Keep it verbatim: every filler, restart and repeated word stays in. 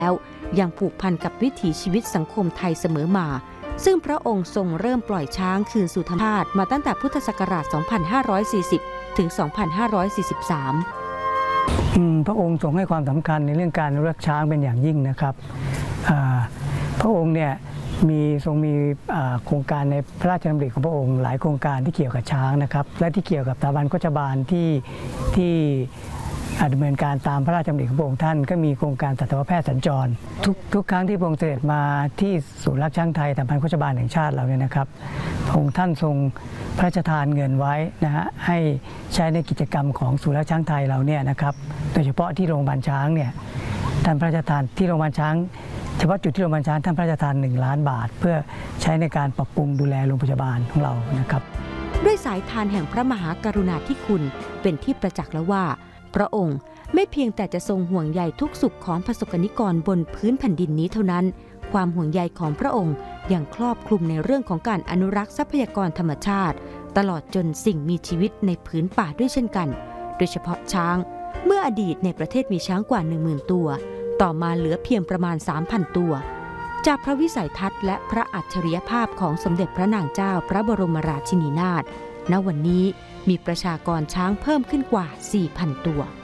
แล้วยังผูกพันกับวิถีชีวิตสังคมไทยเสมอมาซึ่งพระองค์ทรงเริ่มปล่อยช้างคืนสู่ธรรมชาติมาตั้งแต่พุทธศักราช สองพันห้าร้อยสี่สิบ ถึง สองพันห้าร้อยสี่สิบสามพระองค์ทรงให้ความสำคัญในเรื่องการอนุรักษ์ช้างเป็นอย่างยิ่งนะครับพระองค์เนี่ยมีทรงมีโครงการในพระราชดำริของพระองค์หลายโครงการที่เกี่ยวกับช้างนะครับและที่เกี่ยวกับสถาบันโฆษบาลที่ที่ดำเนินการตามพระราชดำริของพระองค์ท่านก็มีโครงการสัตวแพทย์สัญจรทุกทุกครั้งที่พระองค์เสด็จมาที่ศูนย์รักช้างไทยสถาบันโฆษบาลแห่งชาติเราเนี่ยนะครับพระองค์ท่านทรงพระราชทานเงินไว้นะฮะให้ใช้ในกิจกรรมของศูนย์รักช้างไทยเราเนี่ยนะครับโดยเฉพาะที่โรงพยาบาลช้างเนี่ยท่านพระราชทานที่โรงพยาบาลช้างเฉพาะจุดที่โรงพยาบาลช้างท่านพระราชทานหนึ่งล้านบาทเพื่อใช้ในการปรับปรุงดูแลโรงพยาบาลของเรานะครับด้วยสายทานแห่งพระมหากรุณาธิคุณเป็นที่ประจักษ์แล้วว่าพระองค์ไม่เพียงแต่จะทรงห่วงใยทุกสุขของประสบกนิกรบนพื้นแผ่นดินนี้เท่านั้นความห่วงใยของพระองค์ยังครอบคลุมในเรื่องของการอนุรักษ์ทรัพยากรธรรมชาติตลอดจนสิ่งมีชีวิตในผืนป่าด้วยเช่นกันโดยเฉพาะช้างเมื่ออดีตในประเทศมีช้างกว่า หนึ่งหมื่น ตัวต่อมาเหลือเพียงประมาณ สามพัน ตัวจากพระวิสัยทัศน์และพระอัจฉริยภาพของสมเด็จพระนางเจ้าพระบรมราชินีนาถณวันนี้มีประชากรช้างเพิ่มขึ้นกว่า สี่พัน ตัว